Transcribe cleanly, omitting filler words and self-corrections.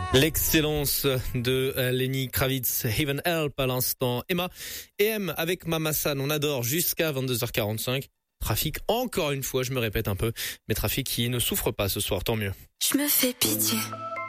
L'excellence de Lenny Kravitz, Heaven Help à l'instant. Emma et M avec Mama San, on adore jusqu'à 22h45. Trafic, encore une fois, je me répète un peu, mais trafic qui ne souffre pas ce soir, tant mieux. Je me fais pitié.